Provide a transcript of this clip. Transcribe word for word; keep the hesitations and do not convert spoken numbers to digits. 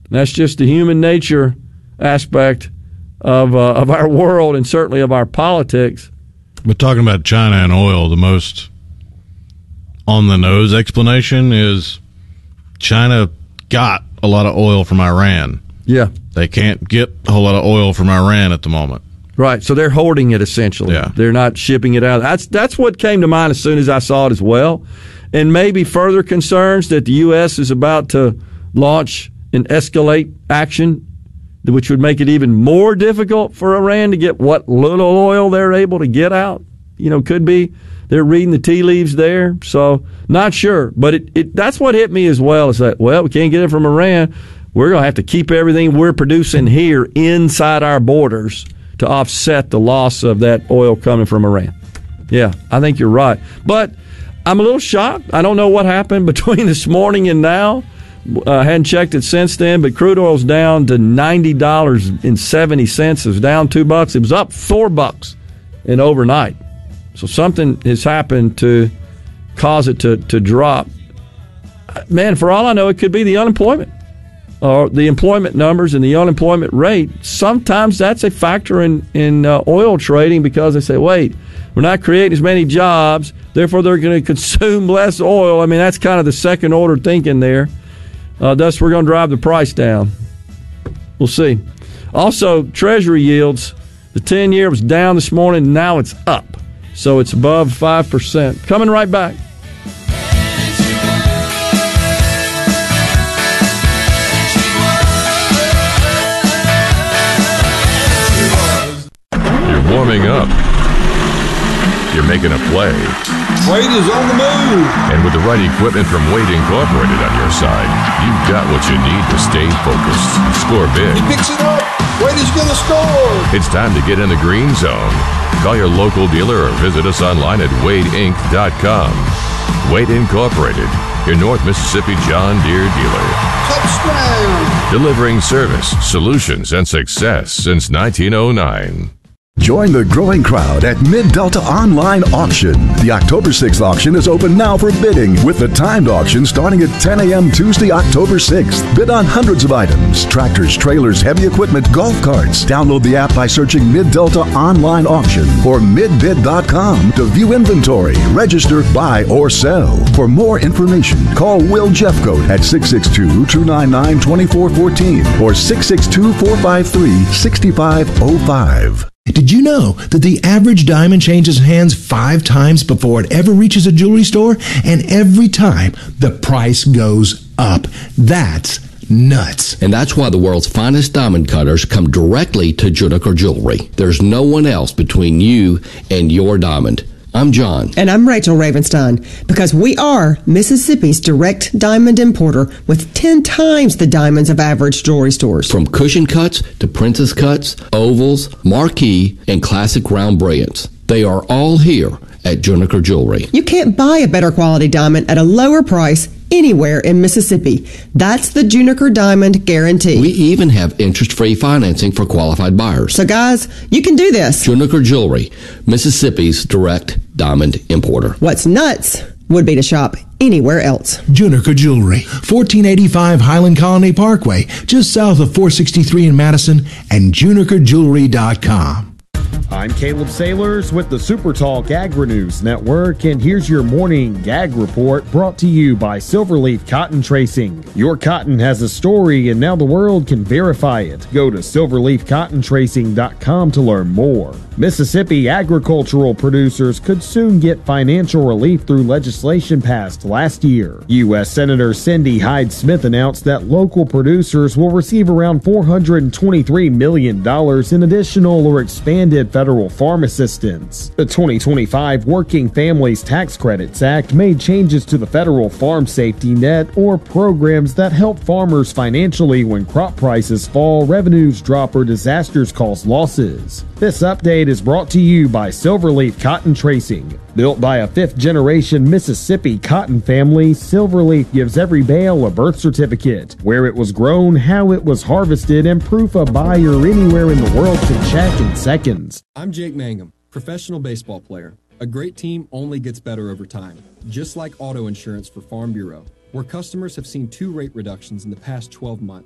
That's just the human nature aspect of uh, of our world and certainly of our politics. But talking about China and oil, the most on-the-nose explanation is China got a lot of oil from Iran. Yeah. They can't get a whole lot of oil from Iran at the moment. Right, so they're holding it essentially. Yeah. They're not shipping it out. That's that's what came to mind as soon as I saw it as well. And maybe further concerns that the U S is about to launch and escalate action, which would make it even more difficult for Iran to get what little oil they're able to get out. You know, could be they're reading the tea leaves there. So not sure. But it, it that's what hit me as well, is that, well, we can't get it from Iran. We're going to have to keep everything we're producing here inside our borders to offset the loss of that oil coming from Iran. Yeah, I think you're right. But I'm a little shocked. I don't know what happened between this morning and now. I uh, hadn't checked it since then, but crude oil's down to ninety dollars and seventy cents. It was down two bucks. It was up four bucks in overnight. So something has happened to cause it to, to drop. Man, for all I know, it could be the unemployment. Or the employment numbers and the unemployment rate. Sometimes that's a factor in, in uh, oil trading, because they say, wait, we're not creating as many jobs, therefore they're going to consume less oil. I mean, that's kind of the second order thinking there. Uh, thus, we're going to drive the price down. We'll see. Also, Treasury yields, the ten-year was down this morning. Now it's up. So it's above five percent. Coming right back. You're warming up. You're making a play. Wade is on the move. And with the right equipment from Wade Incorporated on your side, you've got what you need to stay focused and score big. He picks it up. Wade is going to score. It's time to get in the green zone. Call your local dealer or visit us online at wade inc dot com. Wade Incorporated, your North Mississippi John Deere dealer. Touchdown. Delivering service, solutions, and success since nineteen oh nine. Join the growing crowd at Mid-Delta Online Auction. The October sixth auction is open now for bidding, with the timed auction starting at ten a.m. Tuesday, October sixth. Bid on hundreds of items: tractors, trailers, heavy equipment, golf carts. Download the app by searching Mid-Delta Online Auction or mid bid dot com to view inventory, register, buy, or sell. For more information, call Will Jeffcoat at six six two, two nine nine, two four one four or six six two, four five three, six five zero five. Did you know that the average diamond changes hands five times before it ever reaches a jewelry store? And every time, the price goes up. That's nuts. And that's why the world's finest diamond cutters come directly to Juniker Jewelry. There's no one else between you and your diamond. I'm John. And I'm Rachel Ravenstein, because we are Mississippi's direct diamond importer with ten times the diamonds of average jewelry stores. From cushion cuts to princess cuts, ovals, marquee, and classic round brilliants. They are all here at Juniker Jewelry. You can't buy a better quality diamond at a lower price anywhere in Mississippi. That's the Juniker Diamond Guarantee. We even have interest-free financing for qualified buyers. So guys, you can do this. Juniker Jewelry, Mississippi's direct diamond importer. What's nuts would be to shop anywhere else. Juniker Jewelry, fourteen eighty-five Highland Colony Parkway, just south of four sixty-three in Madison, and juniker jewelry dot com. I'm Caleb Sailors with the Super Talk Agri-News Network, and here's your morning gag report brought to you by Silverleaf Cotton Tracing. Your cotton has a story, and now the world can verify it. Go to silverleaf cotton tracing dot com to learn more. Mississippi agricultural producers could soon get financial relief through legislation passed last year. U S Senator Cindy Hyde-Smith announced that local producers will receive around four hundred twenty-three million dollars in additional or expanded federal farm assistance. The twenty twenty-five Working Families Tax Credits Act made changes to the federal farm safety net, or programs that help farmers financially when crop prices fall, revenues drop, or disasters cause losses. This update is brought to you by Silverleaf Cotton Tracing. Built by a fifth-generation Mississippi cotton family, Silverleaf gives every bale a birth certificate, where it was grown, how it was harvested, and proof a buyer anywhere in the world can check in seconds. I'm Jake Mangum, professional baseball player. A great team only gets better over time, just like auto insurance for Farm Bureau, where customers have seen two rate reductions in the past twelve months.